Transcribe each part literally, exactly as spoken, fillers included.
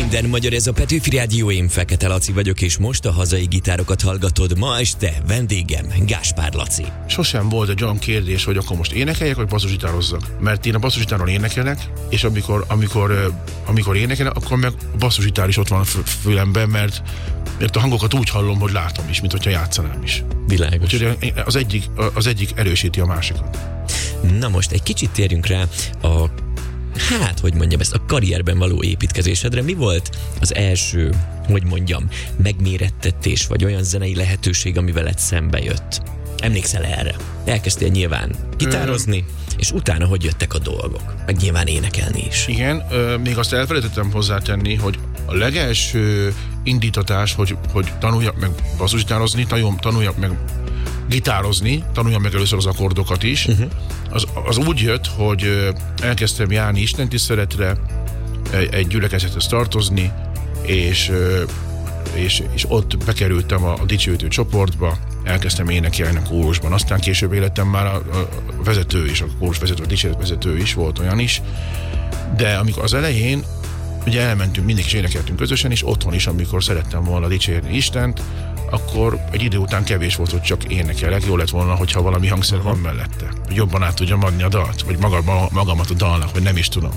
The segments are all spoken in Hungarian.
Minden magyar, ez a Petőfi Rádió, én Fekete Laci vagyok, és most a hazai gitárokat hallgatod. Ma este vendégem Gáspár Laci. Sosem volt egy olyan kérdés, hogy akkor most énekeljek, vagy basszusgitározzak. Mert én a basszusgitáron énekelek, és amikor, amikor, amikor énekelek, akkor meg a basszusgitár is ott van a fülemben, mert, mert a hangokat úgy hallom, hogy látom is, mint hogyha játszanám is. Világos. Úgyhogy az egyik, az egyik erősíti a másikat. Na most egy kicsit térjünk rá a Hát, hogy mondjam ezt, a karrierben való építkezésedre. Mi volt az első, hogy mondjam, megmérettetés, vagy olyan zenei lehetőség, ami veled szembe jött? Emlékszel erre? Elkezdtél nyilván gitározni, ö... és utána hogy jöttek a dolgok? Meg nyilván énekelni is. Igen, ö, még azt elfelejtettem hozzátenni, hogy a legelső indítatás, hogy, hogy tanuljak meg basszusgitározni, tanuljak meg gitározni, tanuljam meg először az akkordokat is. Uh-huh. Az, az úgy jött, hogy elkezdtem járni istentiszteletre, egy, egy gyülekezethez tartozni, és, és, és ott bekerültem a, a dicsőítő csoportba, elkezdtem énekelni a kórusban. Aztán később életem már a, a vezető is, a kórus vezető, a dicsőítő vezető is volt olyan is. De amikor az elején ugye elmentünk, mindig is énekeltünk közösen, és otthon is, amikor szerettem volna dicsérni Istent, akkor egy idő után kevés volt, hogy csak énekelek. Jó lett volna, hogyha valami hangszer van mellette. Hogy jobban át tudjam adni a dalt, vagy magam, magamat a dalnak, vagy nem is tudom.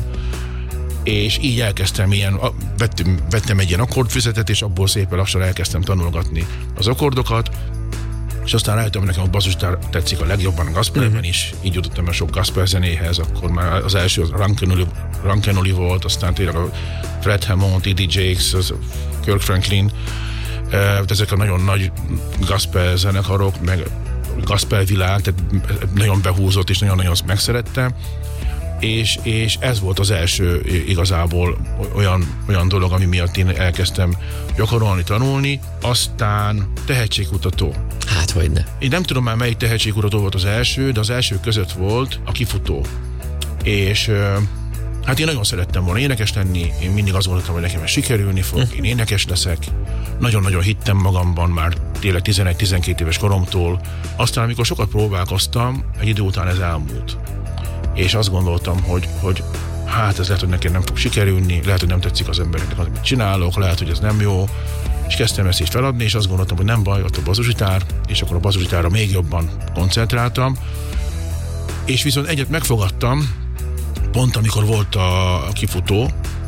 És így elkezdtem ilyen, vettem, vettem egy ilyen akkordfüzetet, és abból szépen lassan elkezdtem tanulgatni az akkordokat, és aztán rájöttem, hogy nekem a basszusgitár tetszik a legjobban a gospelben is, így jutottam a sok gospel zenéhez, akkor már az első az Rankin Oli volt, aztán tényleg a Fred Hammond, Eddie Jakes, az Kirk Franklin, ezek a nagyon nagy gospel zenekarok, meg gospel világ, tehát nagyon behúzott, és nagyon-nagyon megszerettem, és, és ez volt az első igazából olyan, olyan dolog, ami miatt én elkezdtem gyakorolni, tanulni, aztán tehetségkutató. Hát, hogyne. Én nem tudom már, melyik tehetségkutató volt az első, de az első között volt a Kifutó. És hát én nagyon szerettem volna énekes lenni, én mindig azt gondoltam, hogy nekem ez sikerülni fog, én énekes leszek. Nagyon-nagyon hittem magamban már tényleg tizenegy-tizenkét éves koromtól. Aztán, amikor sokat próbálkoztam, egy idő után ez elmúlt. És azt gondoltam, hogy, hogy hát ez lehet, hogy nekem nem fog sikerülni, lehet, hogy nem tetszik az embereknek, amit csinálok, lehet, hogy ez nem jó. És kezdtem ezt is feladni, és azt gondoltam, hogy nem baj, ott a basszusgitár, és akkor a basszusgitárra még jobban koncentráltam. És viszont egyet megfogadtam, pont amikor volt a, a Kifutó,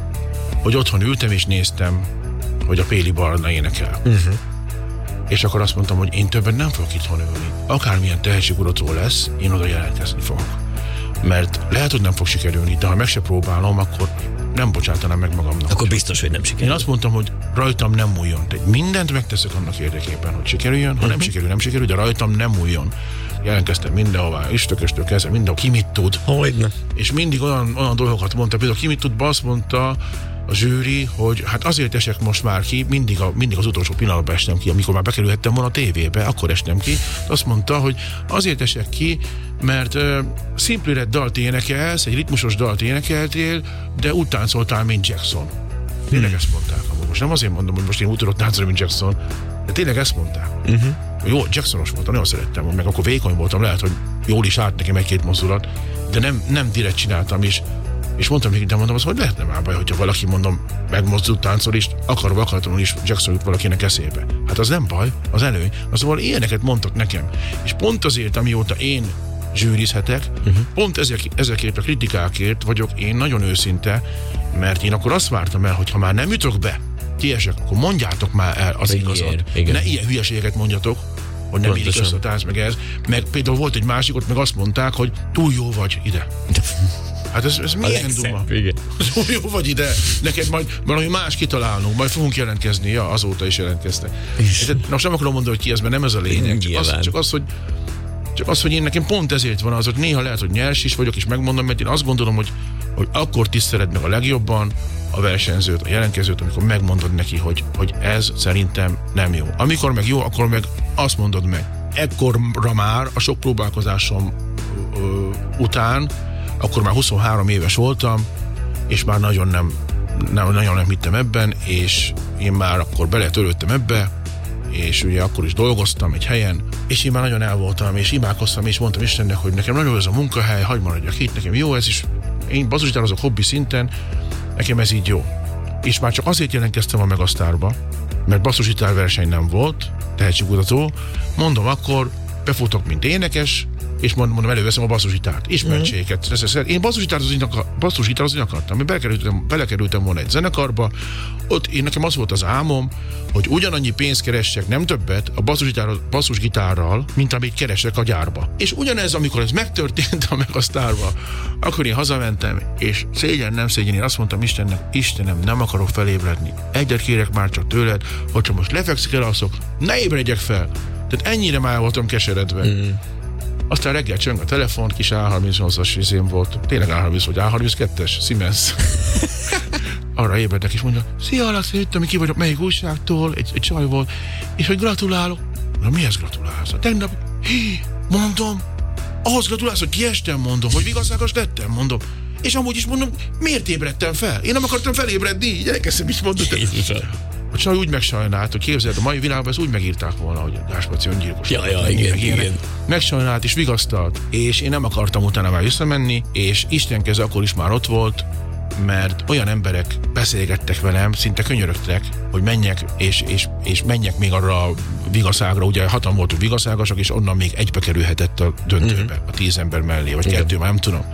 hogy otthon ültem és néztem, hogy a Péli Barna énekel. Uh-huh. És akkor azt mondtam, hogy én többen nem fogok itthon ülni. Akármilyen tehetségkutató lesz, én oda jelentkezni fogok. Mert lehet, hogy nem fog sikerülni, de ha meg se próbálom, akkor nem bocsátanám meg magamnak. Akkor biztos, hogy nem sikerül. Én azt mondtam, hogy rajtam nem múljon. Tehát mindent megteszek annak érdekében, hogy sikerüljön. Ha uh-huh. nem sikerül, nem sikerül, de rajtam nem múljon. Jelentkeztem mindenhová, üstököstől kezdve, mindenhol, ki mit tud. Hogyne. És mindig olyan, olyan dolgokat mondta, például ki mit tud, azt mondta a zsűri, hogy hát azért esek most már ki, mindig, a, mindig az utolsó pillanatban estem ki, amikor már bekerülhettem volna a tévébe, akkor estem ki. Azt mondta, hogy azért esek ki, mert uh, Simply Red dalt énekelsz, egy ritmusos dalt énekeltél, de úgy táncoltál, mint Jackson. Tényleg hmm. ezt mondták. Most nem azért mondom, hogy most én úgy tudok táncolni, mint Jackson, de tényleg ezt mondták. Uh-huh. Jó, Jacksonos voltam, nagyon szerettem, meg akkor vékony voltam, lehet, hogy jól is állt nekem egy-két mozdulat, de nem, nem direkt csináltam is. És mondtam nekik, de mondom, az hogy lehetne már baj, hogyha valaki, mondom, megmozdult táncol is, akarva akaratlanul is Jackson jut valakinek eszébe. Hát az nem baj, az előny. Azonban ilyeneket mondtak nekem. És pont azért, amióta én zsűrizhetek, uh-huh. pont ezek, ezekért a kritikákért vagyok én nagyon őszinte, mert én akkor azt vártam el, hogy ha már nem jutok be, ti esek, akkor mondjátok már el az igazat. Ne ilyen hülyeségeket mondjatok, hogy nem érik össze a tánc, meg ez. Meg például volt egy másik, ott meg azt mondták, hogy túl jó vagy ide. Hát ez, ez milyen duma? Túl jó vagy ide, neked majd valami más kitalálnunk, majd fogunk jelentkezni. Ja, azóta is jelentkeztek. Most nem akarom mondani, hogy ki ez, mert nem ez a lényeg. Csak az, csak az, hogy Csak az, hogy én nekem pont ezért van az, hogy néha lehet, hogy nyers is vagyok, és megmondom, mert én azt gondolom, hogy, hogy akkor tiszteled meg a legjobban a versenyzőt, a jelentkezőt, amikor megmondod neki, hogy, hogy ez szerintem nem jó. Amikor meg jó, akkor meg azt mondod meg. Ekkorra már a sok próbálkozásom ö, után, akkor már huszonhárom éves voltam, és már nagyon nem, nem, nagyon nem hittem ebben, és én már akkor beletörődtem ebbe, és ugye akkor is dolgoztam egy helyen, és én már nagyon el voltam, és imádkoztam, és mondtam Istennek, hogy nekem nagyon ez a munkahely, hagyd maradjak itt, nekem jó ez is, én basszusgitározok hobbi szinten, nekem ez így jó. és már csak azért jelentkeztem a Megasztárba, mert basszusgitár verseny nem volt, tehetségkutató, mondom, akkor befutok, mint énekes, és mondom, előveszem a basszusgitárt, ismertséget. Mm-hmm. Én basszusgitározni akartam, én belekerültem, belekerültem volna egy zenekarba, ott én nekem az volt az álmom, hogy ugyanannyi pénzt keressek, nem többet a basszusgitárral, mint amit keresek a gyárba. És ugyanez, amikor ez megtörtént a Megasztárba, akkor én hazamentem, és szégyen nem szégyen, én azt mondtam Istennek, Istenem, nem akarok felébredni. Egyet kérek már csak tőled, hogyha most lefekszik, elalszok, ne ébredjek fel. Tehát ennyire már voltam keseredve. Mm. Aztán reggel csöng a telefon, kis á harmincnyolcas izém volt, tényleg á harminc vagy á harminckettes, Siemens. Arra ébredek, és mondja, szia, Laci, jöttem, ki vagyok, melyik újságtól, egy, egy csaj volt, és hogy gratulálok. Na, mihez gratulálsz? Tegnap, hí, mondom, ahhoz gratulálsz, hogy kiestem, mondom, hogy vigaszágos lettem, mondom. És amúgy is mondom, miért ébredtem fel? Én nem akartam felébredni, így elkezdtem is mondani. A csaj úgy megsajnált, hogy képzeld, a mai világban ezt úgy megírták volna, hogy Gáspár öngyilkos. Ja, ja, igen, igen. Megsajnált és vigasztalt, és én nem akartam utána már visszamenni, és Isten keze akkor is már ott volt, mert olyan emberek beszélgettek velem, szinte könyörögtek, hogy menjek, és, és, és menjek még arra a vigaszágra, ugye hatan voltunk vigaszágasok, és onnan még egybe kerülhetett a döntőbe, mm-hmm. a tíz ember mellé, vagy igen. kettő, már nem tudom.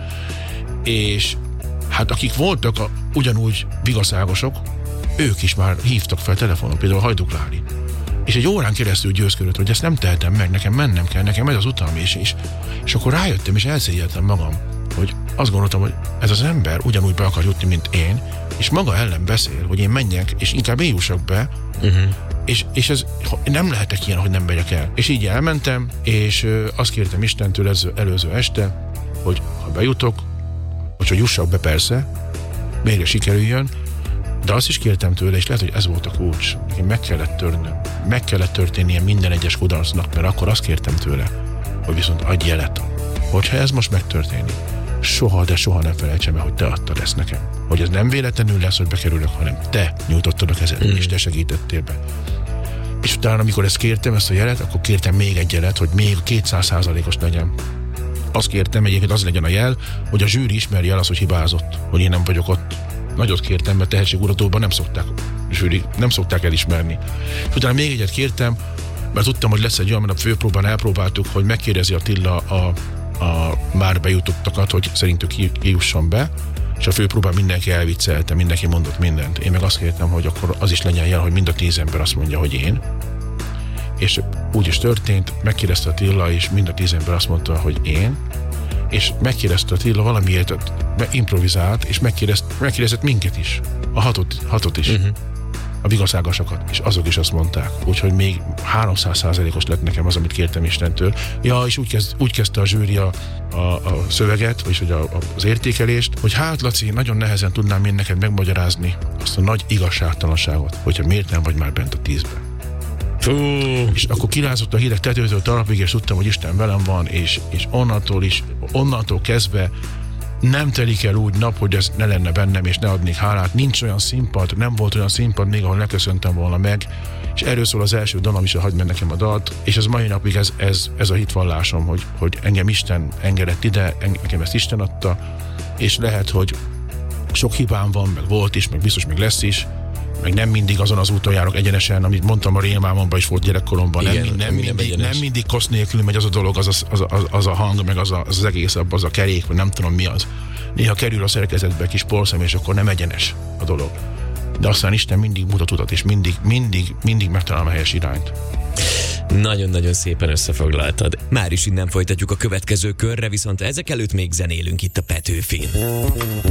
És hát akik voltak a, ugyanúgy vigaszágosok, ők is már hívtak fel telefonon, például Hajduk Lári. És egy órán keresztül győzködött, hogy ezt nem tehetem meg, nekem mennem kell, nekem ez az utam, és, és, és akkor rájöttem, és elszégyeltem magam, hogy azt gondoltam, hogy ez az ember ugyanúgy be akar jutni, mint én, és maga ellen beszél, hogy én menjek, és inkább én jussak be, uh-huh. és, és ez nem lehetek ilyen, hogy nem megyek el. És így elmentem, és ö, azt kértem Istentől ez, előző este, hogy ha bejutok, vagy hogy jussak be persze, végre sikerüljön, de azt is kértem tőle, és lehet, hogy ez volt a kulcs. Én meg kellett törnöm. Meg kellett történnie minden egyes kudarcnak, mert akkor azt kértem tőle, hogy viszont adj jelet. Hogyha ez most megtörténik, soha, de soha nem felejtsem el, hogy te adtad ezt nekem. Hogy ez nem véletlenül lesz, hogy bekerülök, hanem te nyújtottad a kezed, mm. és te segítettél be. És utána, amikor ezt kértem, ezt a jelet, akkor kértem még egy jelet, hogy még kétszáz százalékos legyen. Azt kértem egyébként, az legyen a jel, hogy a zsűri ismerje el azt, hogy hibázott, hogy én nem vagyok ott. Nagyot kértem, mert tehetségkutatóban nem szokták, zsűri, nem szokták elismerni. És utána még egyet kértem, mert tudtam, hogy lesz egy olyan, mert a főpróbán elpróbáltuk, hogy megkérdezi Attila a, a már bejutottakat, hogy szerintük ki, ki jusson be, és a főpróbán mindenki elviccelte, mindenki mondott mindent. Én meg azt kértem, hogy akkor az is legyen jel, hogy mind a tíz ember azt mondja, hogy én. És úgy is történt, megkérdezte Attila, és mind a tíz ember azt mondta, hogy én. És megkérdezte Attila valamiért, improvizált, és megkérdezt, megkérdezett minket is, a hatot, hatot is, uh-huh. a vigaszágasokat, és azok is azt mondták, úgyhogy még háromszáz százalékos lett nekem az, amit kértem Istentől. Ja, és úgy, kezd, úgy kezdte a zsűri a, a, a szöveget, vagyis hogy a, az értékelést, hogy hát Laci, nagyon nehezen tudnám én neked megmagyarázni azt a nagy igazságtalanságot, hogyha miért nem vagy már bent a tízben. Fú. És akkor kirázott a hideg tetőtől talapig, és tudtam, hogy Isten velem van, és, és onnantól is, onnantól kezdve nem telik el úgy nap, hogy ez ne lenne bennem, és ne adnék hálát. Nincs olyan színpad, nem volt olyan színpad még, ahol leköszöntem volna meg, és erről szól az első dalom is, a Hagyd meg nekem a dalt, és ez mai napig ez, ez, ez a hitvallásom, hogy, hogy engem Isten engedett ide, nekem ezt Isten adta, és lehet, hogy sok hibám van, meg volt is, meg biztos még lesz is, meg nem mindig azon az úton járok egyenesen, amit mondtam a rémálmomban is volt gyerekkoromban, nem, nem, nem, mindig, nem mindig kosz nélkül megy az a dolog, az a, az a, az a hang, meg az, a, az, az egész, az a kerék, vagy nem tudom mi az. Néha kerül a szerkezetbe kis porszem, és akkor nem egyenes a dolog. De aztán Isten mindig mutat utat, és mindig, mindig, mindig megtalálom a helyes irányt. Nagyon-nagyon szépen összefoglaltad. Már is innen folytatjuk a következő körre, viszont ezek előtt még zenélünk itt a Petőfin.